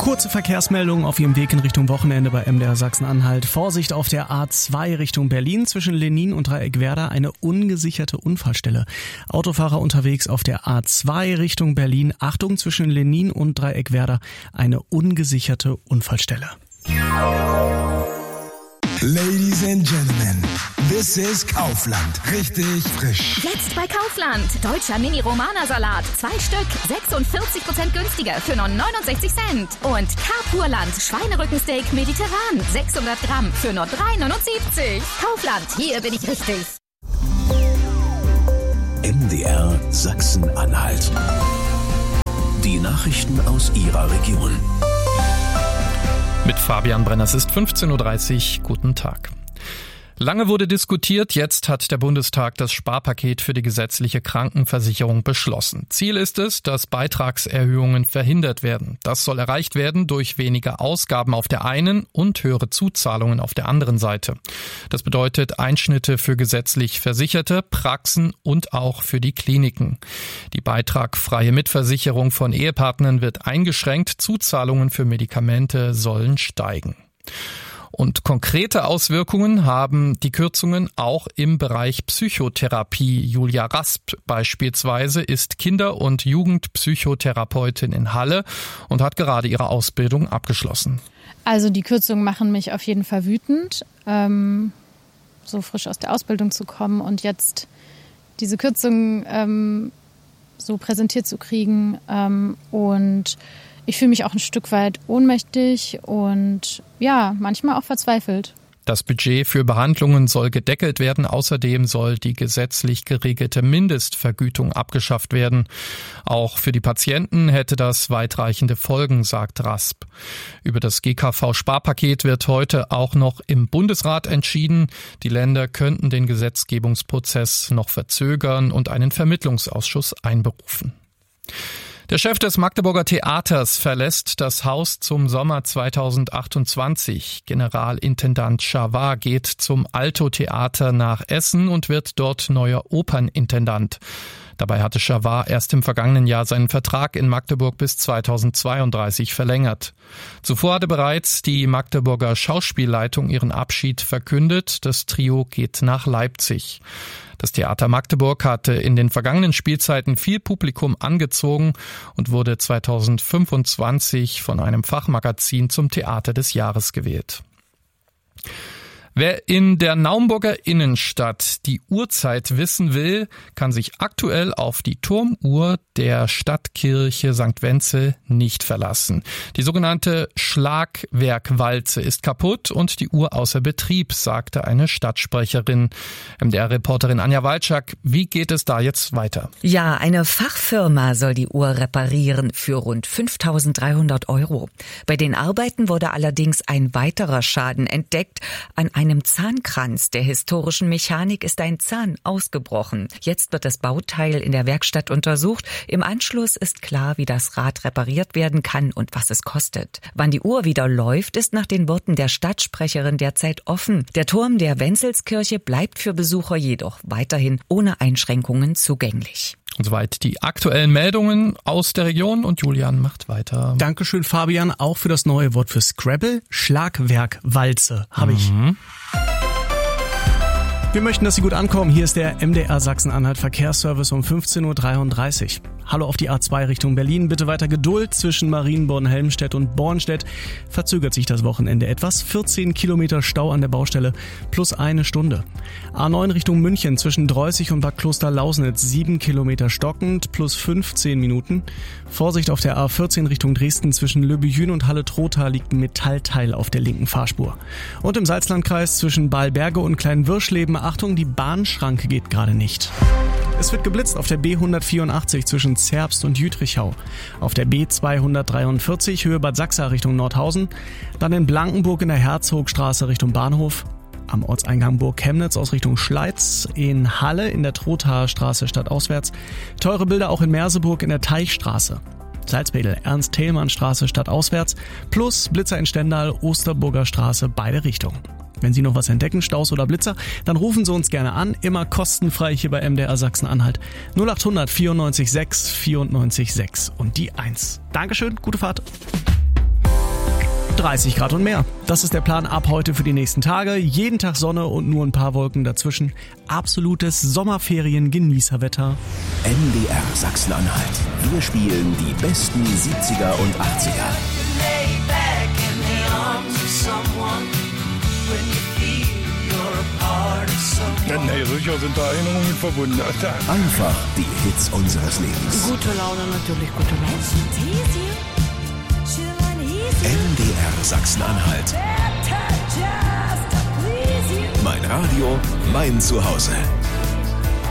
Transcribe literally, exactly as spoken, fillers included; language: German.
Kurze Verkehrsmeldungen auf Ihrem Weg in Richtung Wochenende bei M D R Sachsen-Anhalt. Vorsicht auf der A zwei Richtung Berlin zwischen Lenin und Dreieckwerder, eine ungesicherte Unfallstelle. Autofahrer unterwegs auf der A zwei Richtung Berlin. Achtung, zwischen Lenin und Dreieckwerder, eine ungesicherte Unfallstelle. Ladies and Gentlemen, this is Kaufland. Richtig frisch. Jetzt bei Kaufland. Deutscher Mini-Romana-Salat. Zwei Stück. sechsundvierzig Prozent günstiger für nur neunundsechzig Cent. Und Carpurland. Schweinerückensteak mediterran. sechshundert Gramm für nur drei neunundsiebzig. Kaufland. Hier bin ich richtig. M D R Sachsen-Anhalt. Die Nachrichten aus Ihrer Region. Mit Fabian Brenner, es ist fünfzehn Uhr dreißig. Guten Tag. Lange wurde diskutiert, jetzt hat der Bundestag das Sparpaket für die gesetzliche Krankenversicherung beschlossen. Ziel ist es, dass Beitragserhöhungen verhindert werden. Das soll erreicht werden durch weniger Ausgaben auf der einen und höhere Zuzahlungen auf der anderen Seite. Das bedeutet Einschnitte für gesetzlich Versicherte, Praxen und auch für die Kliniken. Die beitragfreie Mitversicherung von Ehepartnern wird eingeschränkt, Zuzahlungen für Medikamente sollen steigen. Und konkrete Auswirkungen haben die Kürzungen auch im Bereich Psychotherapie. Julia Rasp beispielsweise ist Kinder- und Jugendpsychotherapeutin in Halle und hat gerade ihre Ausbildung abgeschlossen. Also die Kürzungen machen mich auf jeden Fall wütend, ähm, so frisch aus der Ausbildung zu kommen und jetzt diese Kürzungen ähm, so präsentiert zu kriegen ähm, und ich fühle mich auch ein Stück weit ohnmächtig und ja, manchmal auch verzweifelt. Das Budget für Behandlungen soll gedeckelt werden. Außerdem soll die gesetzlich geregelte Mindestvergütung abgeschafft werden. Auch für die Patienten hätte das weitreichende Folgen, sagt Rasp. Über das G K V-Sparpaket wird heute auch noch im Bundesrat entschieden. Die Länder könnten den Gesetzgebungsprozess noch verzögern und einen Vermittlungsausschuss einberufen. Der Chef des Magdeburger Theaters verlässt das Haus zum Sommer zweitausendachtundzwanzig. Generalintendant Schavar geht zum Alto-Theater nach Essen und wird dort neuer Opernintendant. Dabei hatte Schavar erst im vergangenen Jahr seinen Vertrag in Magdeburg bis zweitausendzweiunddreißig verlängert. Zuvor hatte bereits die Magdeburger Schauspielleitung ihren Abschied verkündet. Das Trio geht nach Leipzig. Das Theater Magdeburg hatte in den vergangenen Spielzeiten viel Publikum angezogen und wurde zweitausendfünfundzwanzig von einem Fachmagazin zum Theater des Jahres gewählt. Wer in der Naumburger Innenstadt die Uhrzeit wissen will, kann sich aktuell auf die Turmuhr der Stadtkirche Sankt Wenzel nicht verlassen. Die sogenannte Schlagwerkwalze ist kaputt und die Uhr außer Betrieb, sagte eine Stadtsprecherin. M D R-Reporterin Anja Walczak, wie geht es da jetzt weiter? Ja, eine Fachfirma soll die Uhr reparieren für rund fünftausenddreihundert Euro. Bei den Arbeiten wurde allerdings ein weiterer Schaden entdeckt. An einem Zahnkranz der historischen Mechanik ist ein Zahn ausgebrochen. Jetzt wird das Bauteil in der Werkstatt untersucht. Im Anschluss ist klar, wie das Rad repariert werden kann und was es kostet. Wann die Uhr wieder läuft, ist nach den Worten der Stadtsprecherin derzeit offen. Der Turm der Wenzelskirche bleibt für Besucher jedoch weiterhin ohne Einschränkungen zugänglich. Und soweit die aktuellen Meldungen aus der Region und Julian macht weiter. Dankeschön, Fabian, auch für das neue Wort für Scrabble. Schlagwerkwalze habe ich. Mhm. Wir möchten, dass Sie gut ankommen. Hier ist der M D R Sachsen-Anhalt Verkehrsservice um fünfzehn Uhr dreiunddreißig. Hallo auf die A zwei Richtung Berlin. Bitte weiter Geduld. Zwischen Marienborn-Helmstedt und Bornstedt verzögert sich das Wochenende etwas. vierzehn Kilometer Stau an der Baustelle plus eine Stunde. A neun Richtung München zwischen Dreußig und Bad Kloster-Lausnitz sieben Kilometer stockend plus fünfzehn Minuten. Vorsicht auf der A vierzehn Richtung Dresden zwischen Löbejün und Halle-Trotha liegt ein Metallteil auf der linken Fahrspur. Und im Salzlandkreis zwischen Balberge und Kleinwirschleben, Achtung, die Bahnschranke geht gerade nicht. Es wird geblitzt auf der B hundertvierundachtzig zwischen Zerbst und Jütrichau, auf der B zweihundertdreiundvierzig Höhe Bad Sachsa Richtung Nordhausen, dann in Blankenburg in der Herzogstraße Richtung Bahnhof, am Ortseingang Burg Chemnitz aus Richtung Schleiz, in Halle in der Trothaer Straße stadtauswärts, teure Bilder auch in Merseburg in der Teichstraße. Salzwedel, Ernst-Thälmann-Straße stadtauswärts, plus Blitzer in Stendal, Osterburger Straße, beide Richtungen. Wenn Sie noch was entdecken, Staus oder Blitzer, dann rufen Sie uns gerne an, immer kostenfrei hier bei M D R Sachsen-Anhalt. null acht hundert vierundneunzig sechs vierundneunzig sechs und die eins. Dankeschön, gute Fahrt. dreißig Grad und mehr. Das ist der Plan ab heute für die nächsten Tage. Jeden Tag Sonne und nur ein paar Wolken dazwischen. Absolutes Sommerferien-Genießerwetter. M D R Sachsen-Anhalt. Wir spielen die besten siebziger und achtziger. Nee, sicher sind da Erinnerungen verbunden. Einfach die Hits unseres Lebens. Gute Laune, natürlich gute Laune. M D R Sachsen-Anhalt. Mein Radio, mein Zuhause.